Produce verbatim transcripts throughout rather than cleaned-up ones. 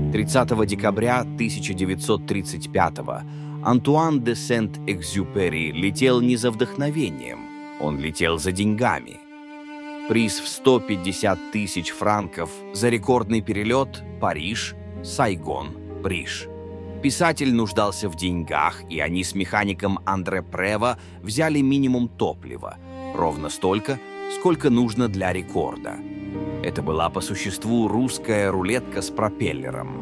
тридцатого декабря тысяча девятьсот тридцать пятого Антуан де Сент-Экзюпери летел не за вдохновением, он летел за деньгами. Приз в сто пятьдесят тысяч франков за рекордный перелет Париж, Сайгон, Бриш. Писатель нуждался в деньгах, и они с механиком Андре Прево взяли минимум топлива, ровно столько, сколько нужно для рекорда. Это была по существу русская рулетка с пропеллером.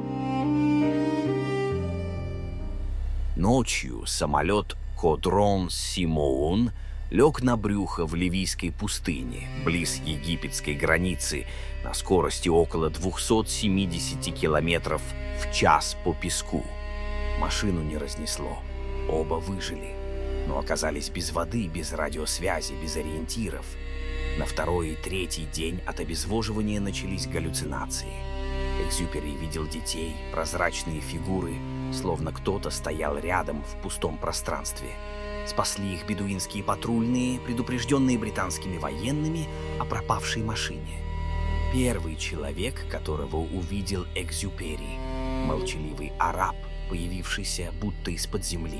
Ночью самолет Кодрон Симоун лег на брюхо в Ливийской пустыне, близ египетской границы, на скорости около двухсот семидесяти километров в час по песку. Машину не разнесло. Оба выжили, но оказались без воды, без радиосвязи, без ориентиров. На второй и третий день от обезвоживания начались галлюцинации. Экзюпери видел детей, прозрачные фигуры, словно кто-то стоял рядом в пустом пространстве. Спасли их бедуинские патрульные, предупрежденные британскими военными о пропавшей машине. Первый человек, которого увидел Экзюпери, молчаливый араб, появившийся будто из-под земли.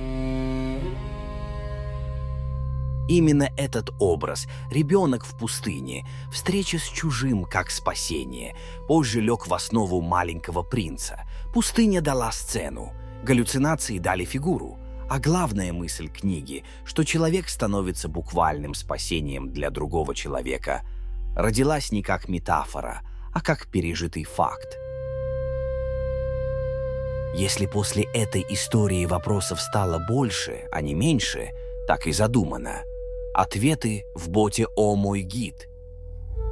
Именно этот образ, ребенок в пустыне, встреча с чужим как спасение, позже лег в основу «Маленького принца». Пустыня дала сцену, галлюцинации дали фигуру, а главная мысль книги, что человек становится буквальным спасением для другого человека, родилась не как метафора, а как пережитый факт. Если после этой истории вопросов стало больше, а не меньше, так и задумано. Ответы в боте «О мой гид».